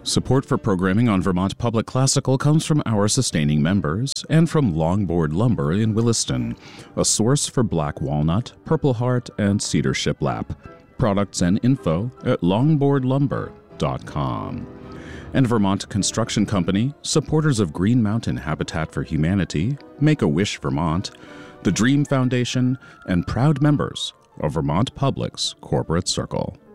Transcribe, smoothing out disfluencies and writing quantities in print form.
Support for programming on Vermont Public Classical comes from our sustaining members and from Longboard Lumber in Williston, a source for black walnut, purple heart, and cedar shiplap. Products and info at longboardlumber.com. And Vermont Construction Company, supporters of Green Mountain Habitat for Humanity, Make-A-Wish Vermont, the Dream Foundation, and proud members of Vermont Public's Corporate Circle.